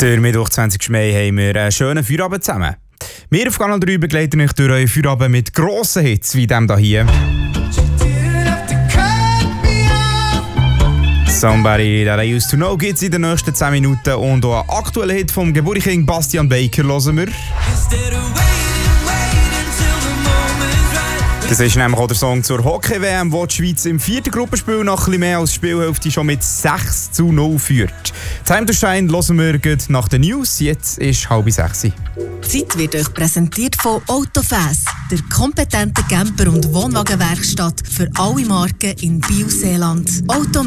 Der Mittwoch 20. Mai haben wir einen schönen Feierabend zusammen. Wir auf Kanal 3 begleiten euch durch euren Feierabend mit grossen Hits wie dem hier. Somebody That I Used To Know gibt es in den nächsten 10 Minuten und auch einen aktuellen Hit vom Geburtstag Bastian Baker hören wir. Das ist nämlich auch der Song zur Hockey-WM, wo die Schweiz im 4. Gruppenspiel nach etwas mehr als Spielhälfte schon mit 6:0 führt. Time to Shine hören wir gleich nach den News. Jetzt ist 5:30. Die Zeit wird euch präsentiert von Autofäs, der kompetente Camper- und Wohnwagenwerkstatt für alle Marken in Biel-Seeland.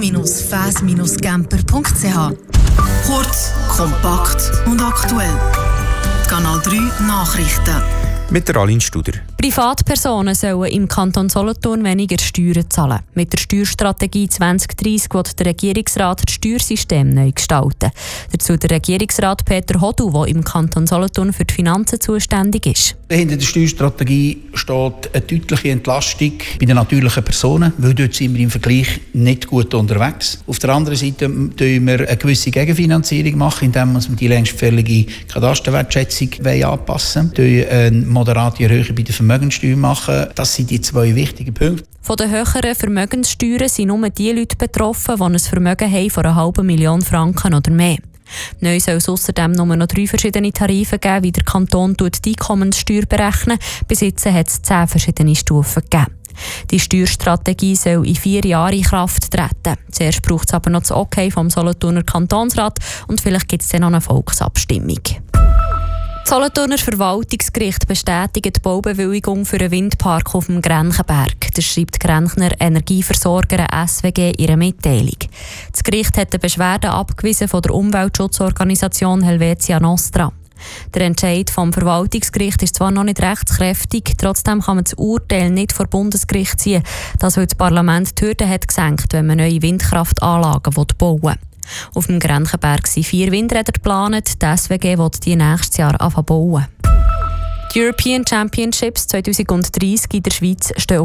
auto-fäs-camper.ch. Kurz, kompakt und aktuell. Kanal 3 Nachrichten. Mit der Aline Studer. Privatpersonen sollen im Kanton Solothurn weniger Steuern zahlen. Mit der Steuerstrategie 2030 will der Regierungsrat das Steuersystem neu gestalten. Dazu der Regierungsrat Peter Hodu, der im Kanton Solothurn für die Finanzen zuständig ist. Hinter der Steuerstrategie steht eine deutliche Entlastung bei den natürlichen Personen, weil dort sind wir im Vergleich nicht gut unterwegs. Auf der anderen Seite machen wir eine gewisse Gegenfinanzierung, indem wir die längstfällige Katasterwertschätzung anpassen wollen, eine moderate Erhöhung bei der Vermögenssteuer machen. Das sind die zwei wichtigen Punkte. Von den höheren Vermögenssteuern sind nur die Leute betroffen, die ein Vermögen haben von 500.000 Franken oder mehr. Neu soll es außerdem nur noch 3 verschiedene Tarife geben, wie der Kanton die Einkommenssteuer berechnet. Bis jetzt hat es 10 verschiedene Stufen gegeben. Die Steuerstrategie soll in 4 Jahren in Kraft treten. Zuerst braucht es aber noch das Okay vom Solothurner Kantonsrat und vielleicht gibt es dann noch eine Volksabstimmung. Das Solothurner Verwaltungsgericht bestätigt die Baubewilligung für einen Windpark auf dem Grenchenberg. Das schreibt Grenchner Energieversorger SWG in ihrer Mitteilung. Das Gericht hat eine Beschwerde abgewiesen von der Umweltschutzorganisation Helvetia Nostra. Der Entscheid vom Verwaltungsgericht ist zwar noch nicht rechtskräftig, trotzdem kann man das Urteil nicht vor Bundesgericht ziehen. Das, weil das Parlament die Hürden hat gesenkt, wenn man neue Windkraftanlagen bauen will. Auf dem Grenchenberg sind 4 Windräder geplant. Die SWG will die nächstes Jahr bauen. Die European Championships 2030 in der Schweiz stehen